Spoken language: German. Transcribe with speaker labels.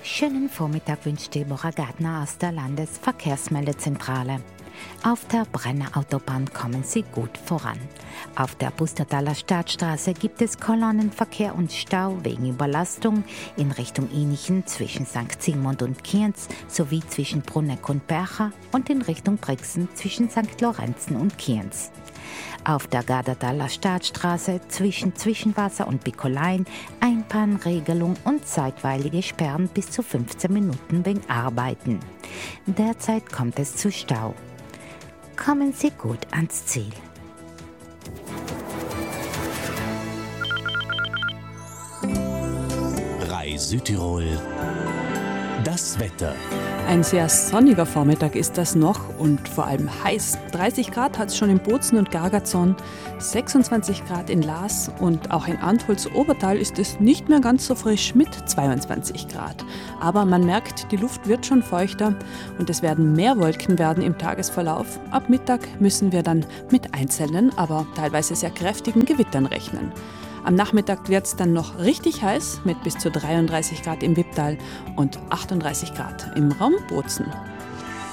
Speaker 1: Schönen Vormittag wünscht Deborah Gardner aus der Landesverkehrsmeldezentrale. Auf der Brenner Autobahn kommen Sie gut voran. Auf der Pustertaler Stadtstraße gibt es Kolonnenverkehr und Stau wegen Überlastung in Richtung Inichen zwischen St. Zygmunt und Kienz sowie zwischen Bruneck und Percha und in Richtung Brixen zwischen St. Lorenzen und Kienz. Auf der Gardertaler Stadtstraße zwischen Zwischenwasser und Bikolein Einbahnregelung und zeitweilige Sperren bis zu 15 Minuten wegen Arbeiten. Derzeit kommt es zu Stau. Kommen Sie gut ans Ziel.
Speaker 2: Rai Südtirol. Das Wetter.
Speaker 3: Ein sehr sonniger Vormittag ist das noch und vor allem heiß. 30 Grad hat es schon in Bozen und Gargazon, 26 Grad in Laas und auch in Antholz-Obertal ist es nicht mehr ganz so frisch mit 22 Grad. Aber man merkt, die Luft wird schon feuchter und es werden mehr Wolken werden im Tagesverlauf. Ab Mittag müssen wir dann mit einzelnen, aber teilweise sehr kräftigen Gewittern rechnen. Am Nachmittag wird es dann noch richtig heiß mit bis zu 33 Grad im Wipptal und 38 Grad im Raum Bozen.